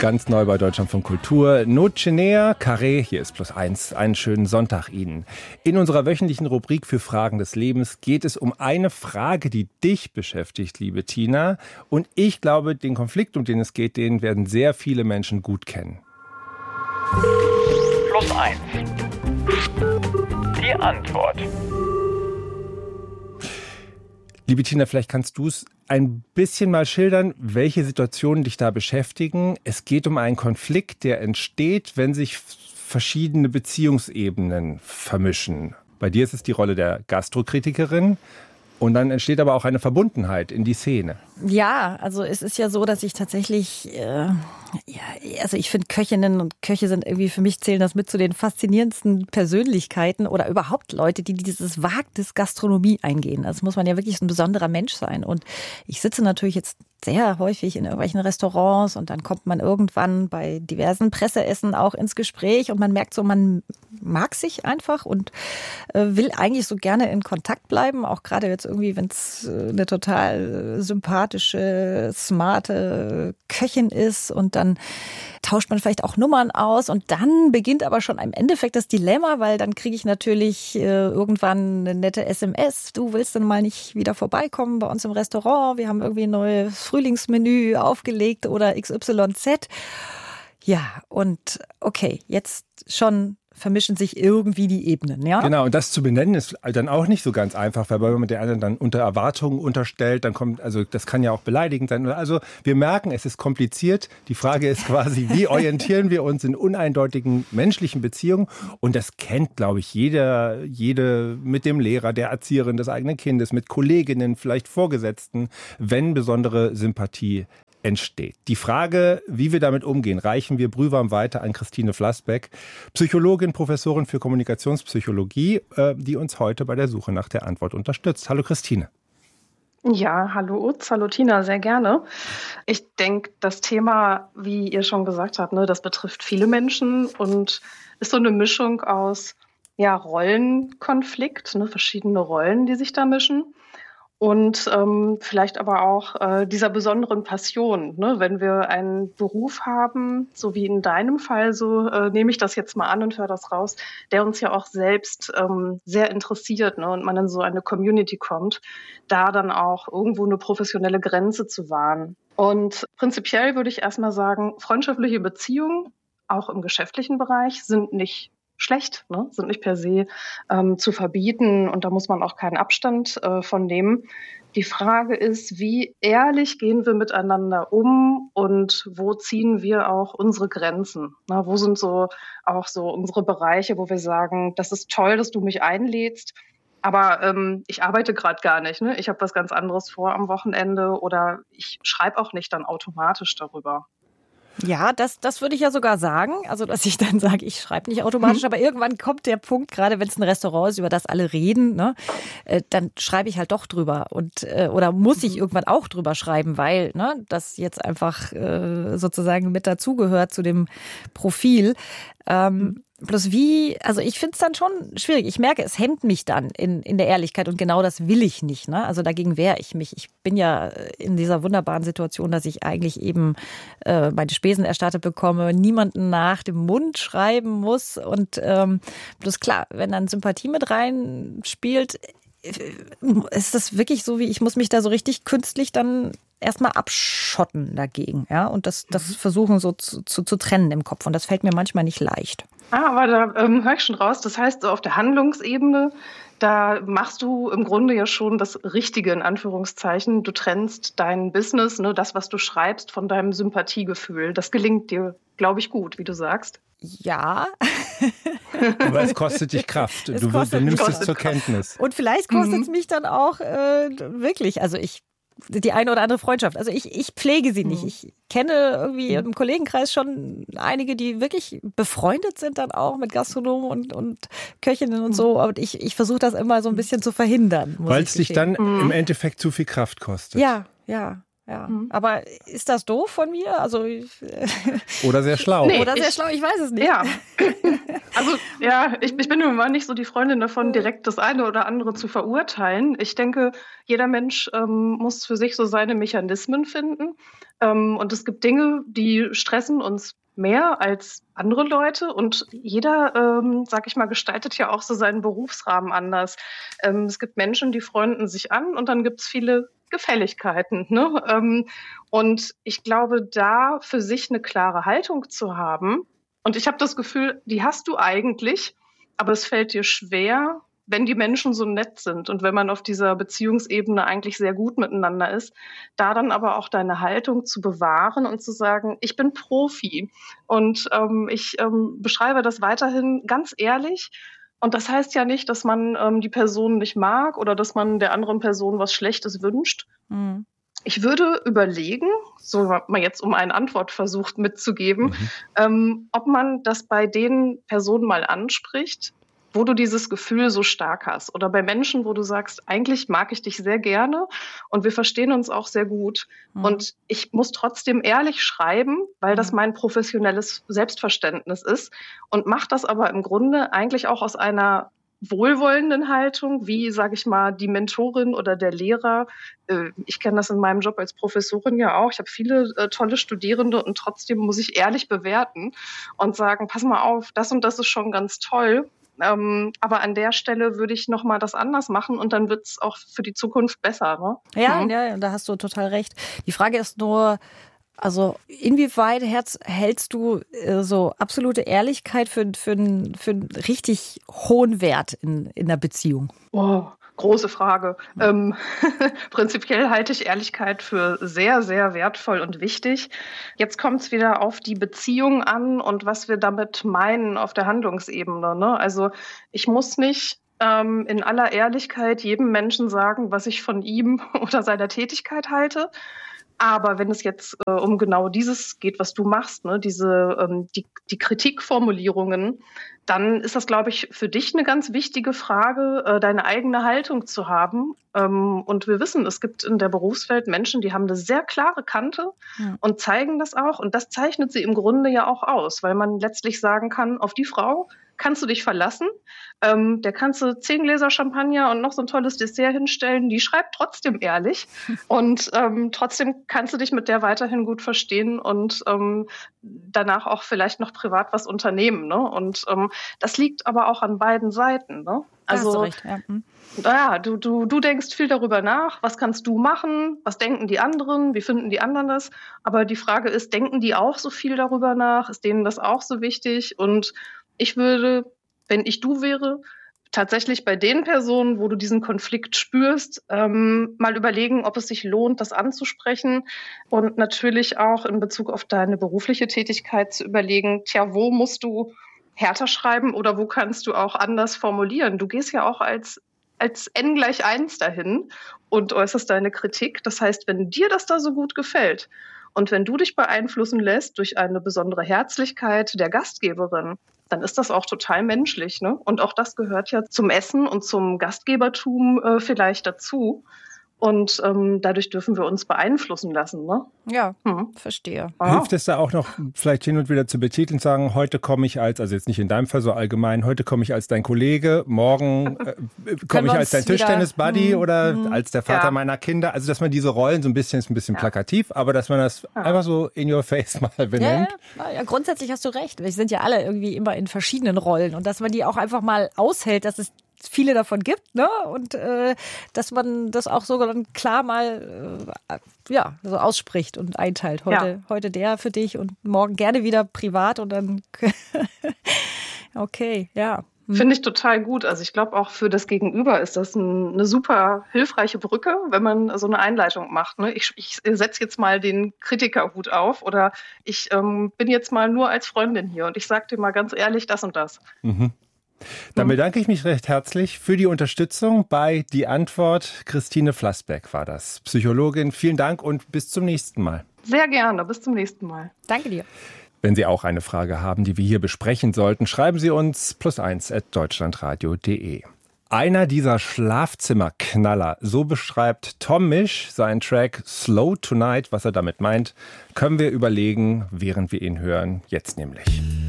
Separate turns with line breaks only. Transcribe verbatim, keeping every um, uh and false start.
Ganz neu bei Deutschlandfunk Kultur. Noce Nea, Carré, hier ist Plus eins. Einen schönen Sonntag Ihnen. In unserer wöchentlichen Rubrik für Fragen des Lebens geht es um eine Frage, die dich beschäftigt, liebe Tina. Und ich glaube, den Konflikt, um den es geht, den werden sehr viele Menschen gut kennen.
Plus eins. Die Antwort.
Liebe Tina, vielleicht kannst du es ein bisschen mal schildern, welche Situationen dich da beschäftigen. Es geht um einen Konflikt, der entsteht, wenn sich verschiedene Beziehungsebenen vermischen. Bei dir ist es die Rolle der Gastrokritikerin. Und dann entsteht aber auch eine Verbundenheit in die Szene.
Ja, also es ist ja so, dass ich tatsächlich, äh, ja, also ich finde Köchinnen und Köche sind irgendwie, für mich zählen das mit zu den faszinierendsten Persönlichkeiten oder überhaupt Leute, die dieses Wagnis Gastronomie eingehen. Das muss man ja wirklich ein besonderer Mensch sein. Und ich sitze natürlich jetzt sehr häufig in irgendwelchen Restaurants und dann kommt man irgendwann bei diversen Presseessen auch ins Gespräch und man merkt so, man mag sich einfach und äh, will eigentlich so gerne in Kontakt bleiben, auch gerade jetzt irgendwie, wenn es äh, eine total sympathische, smarte Köchin ist und dann tauscht man vielleicht auch Nummern aus und dann beginnt aber schon im Endeffekt das Dilemma, weil dann kriege ich natürlich äh, irgendwann eine nette S M S, du willst dann mal nicht wieder vorbeikommen bei uns im Restaurant, wir haben irgendwie ein neues Frühlingsmenü aufgelegt oder X Y Z. Ja, und okay, jetzt schon vermischen sich irgendwie die Ebenen, ja?
Genau, und das zu benennen ist dann auch nicht so ganz einfach, weil wenn man der anderen dann unter Erwartungen unterstellt, dann kommt, also das kann ja auch beleidigend sein. Also wir merken, es ist kompliziert. Die Frage ist quasi, wie orientieren wir uns in uneindeutigen menschlichen Beziehungen? Und das kennt, glaube ich, jeder, jede mit dem Lehrer, der Erzieherin des eigenen Kindes, mit Kolleginnen, vielleicht Vorgesetzten, wenn besondere Sympathie entsteht. Die Frage, wie wir damit umgehen, reichen wir brühwarm weiter an Christine Flassbeck, Psychologin, Professorin für Kommunikationspsychologie, die uns heute bei der Suche nach der Antwort unterstützt. Hallo Christine.
Ja, hallo Utz, hallo Tina, sehr gerne. Ich denke, das Thema, wie ihr schon gesagt habt, ne, das betrifft viele Menschen und ist so eine Mischung aus ja, Rollenkonflikt, ne, verschiedene Rollen, die sich da mischen. Und ähm, vielleicht aber auch äh, dieser besonderen Passion, ne? Wenn wir einen Beruf haben, so wie in deinem Fall, so äh, nehme ich das jetzt mal an und höre das raus, der uns ja auch selbst ähm, sehr interessiert, ne? Und man in so eine Community kommt, da dann auch irgendwo eine professionelle Grenze zu wahren. Und prinzipiell würde ich erstmal sagen, freundschaftliche Beziehungen, auch im geschäftlichen Bereich, sind nicht schlecht, ne? Sind nicht per se ähm, zu verbieten und da muss man auch keinen Abstand äh, von nehmen. Die Frage ist, wie ehrlich gehen wir miteinander um und wo ziehen wir auch unsere Grenzen? Na, wo sind so auch so unsere Bereiche, wo wir sagen, das ist toll, dass du mich einlädst, aber ähm, ich arbeite gerade gar nicht, ne? Ich habe was ganz anderes vor am Wochenende oder ich schreibe auch nicht dann automatisch darüber.
Ja, das, das würde ich ja sogar sagen. Also, dass ich dann sage, ich schreibe nicht automatisch, hm. aber irgendwann kommt der Punkt, gerade wenn es ein Restaurant ist, über das alle reden, ne, äh, dann schreibe ich halt doch drüber und äh, oder muss ich irgendwann auch drüber schreiben, weil ne, das jetzt einfach äh, sozusagen mit dazugehört zu dem Profil. Ähm, Bloß wie, also ich finde es dann schon schwierig. Ich merke, es hemmt mich dann in, in der Ehrlichkeit und genau das will ich nicht. Ne? Also dagegen wehre ich mich. Ich bin ja in dieser wunderbaren Situation, dass ich eigentlich eben äh, meine Spesen erstattet bekomme, niemanden nach dem Mund schreiben muss. Und ähm, bloß klar, wenn dann Sympathie mit reinspielt, ist das wirklich so, wie ich muss mich da so richtig künstlich dann erstmal abschotten dagegen, ja, und das, das versuchen so zu, zu, zu trennen im Kopf und das fällt mir manchmal nicht leicht.
Ah, aber da ähm, höre ich schon raus, das heißt, so auf der Handlungsebene, da machst du im Grunde ja schon das Richtige, in Anführungszeichen. Du trennst dein Business, ne, das, was du schreibst, von deinem Sympathiegefühl. Das gelingt dir, glaube ich, gut, wie du sagst.
Ja.
Aber es kostet dich Kraft. Du, du nimmst es zur Kenntnis.
Und vielleicht kostet es mhm. mich dann auch äh, wirklich, also ich die eine oder andere Freundschaft. Also ich, ich pflege sie nicht. Ich kenne irgendwie im Kollegenkreis schon einige, die wirklich befreundet sind dann auch mit Gastronomen und, und Köchinnen und so. Aber ich, ich versuche das immer so ein bisschen zu verhindern.
Weil es dich dann im Endeffekt zu viel Kraft kostet.
Ja, ja. Ja, aber ist das doof von mir? Also
oder sehr schlau.
Nee, oder sehr ich, schlau, ich weiß es nicht.
Ja, also ja, ich, ich bin nun mal nicht so die Freundin davon, direkt das eine oder andere zu verurteilen. Ich denke, jeder Mensch ähm, muss für sich so seine Mechanismen finden. Ähm, und es gibt Dinge, die stressen uns mehr als andere Leute und jeder, ähm, sag ich mal, gestaltet ja auch so seinen Berufsrahmen anders. Ähm, es gibt Menschen, die freunden sich an und dann gibt es viele Gefälligkeiten. Ne? Ähm, und ich glaube, da für sich eine klare Haltung zu haben, und ich habe das Gefühl, die hast du eigentlich, aber es fällt dir schwer, wenn die Menschen so nett sind und wenn man auf dieser Beziehungsebene eigentlich sehr gut miteinander ist, da dann aber auch deine Haltung zu bewahren und zu sagen, ich bin Profi und ähm, ich ähm, beschreibe das weiterhin ganz ehrlich. Und das heißt ja nicht, dass man ähm, die Person nicht mag oder dass man der anderen Person was Schlechtes wünscht. Mhm. Ich würde überlegen, so mal jetzt um einen Antwortversuch mitzugeben, mhm. ähm, ob man das bei den Personen mal anspricht, wo du dieses Gefühl so stark hast. Oder bei Menschen, wo du sagst, eigentlich mag ich dich sehr gerne und wir verstehen uns auch sehr gut. Mhm. Und ich muss trotzdem ehrlich schreiben, weil mhm. das mein professionelles Selbstverständnis ist. Und mache das aber im Grunde eigentlich auch aus einer wohlwollenden Haltung, wie, sage ich mal, die Mentorin oder der Lehrer. Ich kenne das in meinem Job als Professorin ja auch. Ich habe viele äh, tolle Studierende und trotzdem muss ich ehrlich bewerten und sagen, pass mal auf, das und das ist schon ganz toll. Ähm, aber an der Stelle würde ich nochmal das anders machen und dann wird es auch für die Zukunft besser. Ne?
Ja, mhm. ja, da hast du total recht. Die Frage ist nur, also inwieweit Herz, hältst du äh, so absolute Ehrlichkeit für, für, für einen richtig hohen Wert in, in der Beziehung?
Oh, große Frage. Ähm, prinzipiell halte ich Ehrlichkeit für sehr, sehr wertvoll und wichtig. Jetzt kommt es wieder auf die Beziehung an und was wir damit meinen auf der Handlungsebene. Ne? Also ich muss nicht ähm, in aller Ehrlichkeit jedem Menschen sagen, was ich von ihm oder seiner Tätigkeit halte. Aber wenn es jetzt äh, um genau dieses geht, was du machst, ne, diese ähm, die, die Kritikformulierungen, dann ist das, glaube ich, für dich eine ganz wichtige Frage, äh, deine eigene Haltung zu haben. Ähm, und wir wissen, es gibt in der Berufswelt Menschen, die haben eine sehr klare Kante ja. und zeigen das auch. Und das zeichnet sie im Grunde ja auch aus, weil man letztlich sagen kann, auf die Frau kannst du dich verlassen. Ähm, der kannst du zehn Gläser Champagner und noch so ein tolles Dessert hinstellen. Die schreibt trotzdem ehrlich. Und ähm, trotzdem kannst du dich mit der weiterhin gut verstehen und ähm, danach auch vielleicht noch privat was unternehmen. Ne? Und ähm, das liegt aber auch an beiden Seiten. Ne? Also,
hast du recht, ja. Hm.
Naja, du, du, du denkst viel darüber nach, was kannst du machen, was denken die anderen, wie finden die anderen das. Aber die Frage ist, denken die auch so viel darüber nach? Ist denen das auch so wichtig? Und ich würde, wenn ich du wäre, tatsächlich bei den Personen, wo du diesen Konflikt spürst, ähm, mal überlegen, ob es sich lohnt, das anzusprechen und natürlich auch in Bezug auf deine berufliche Tätigkeit zu überlegen, tja, wo musst du härter schreiben oder wo kannst du auch anders formulieren? Du gehst ja auch als als n gleich eins dahin und äußerst deine Kritik. Das heißt, wenn dir das da so gut gefällt und wenn du dich beeinflussen lässt durch eine besondere Herzlichkeit der Gastgeberin, dann ist das auch total menschlich. Ne? Und auch das gehört ja zum Essen und zum Gastgebertum äh, vielleicht dazu. Und ähm, dadurch dürfen wir uns beeinflussen lassen. Ne?
Ja, hm. verstehe.
Hilft es da auch noch, vielleicht hin und wieder zu betiteln, sagen, heute komme ich als, also jetzt nicht in deinem Fall so allgemein, heute komme ich als dein Kollege, morgen äh, komme ich als dein Tischtennis-Buddy hm, oder hm, als der Vater ja. meiner Kinder. Also dass man diese Rollen so ein bisschen, ist ein bisschen ja. plakativ, aber dass man das ja. einfach so in your face mal benennt.
Ja, ja, grundsätzlich hast du recht. Wir sind ja alle irgendwie immer in verschiedenen Rollen und dass man die auch einfach mal aushält, dass es viele davon gibt, ne? Und äh, dass man das auch so dann klar mal äh, ja, so ausspricht und einteilt. Heute, ja. heute der für dich und morgen gerne wieder privat und dann okay, ja.
Hm. Finde ich total gut. Also ich glaube auch für das Gegenüber ist das ein, eine super hilfreiche Brücke, wenn man so eine Einleitung macht. Ne? Ich, ich setze jetzt mal den Kritikerhut auf oder ich ähm, bin jetzt mal nur als Freundin hier und ich sage dir mal ganz ehrlich das und das.
Mhm. Dann bedanke ich mich recht herzlich für die Unterstützung bei Die Antwort. Christine Flassbeck war das, Psychologin. Vielen Dank und bis zum nächsten Mal.
Sehr gerne, bis zum nächsten Mal.
Danke dir.
Wenn Sie auch eine Frage haben, die wir hier besprechen sollten, schreiben Sie uns plus eins at deutschlandradio punkt de. Einer dieser Schlafzimmerknaller, so beschreibt Tom Misch seinen Track Slow Tonight. Was er damit meint, können wir überlegen, während wir ihn hören. Jetzt nämlich.